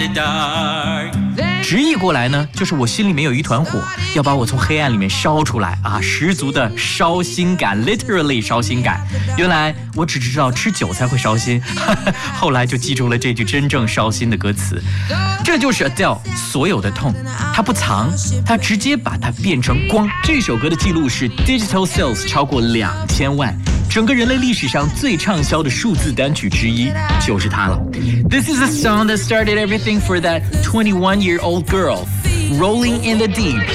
直译过来呢，就是我心里面有一团火，要把我从黑暗里面烧出来啊！十足的烧心感 ，literally 烧心感。原来我只知道吃韭菜会烧心，后来就记住了这句真正烧心的歌词。这就是 Adele 所有的痛，她不藏，她直接把它变成光。这首歌的记录是 digital sales 超过2000万。整个人类历史上最畅销的数字单曲之一就是它了。This is a song that started everything for that 21-year-old girl, Rolling in the Deep.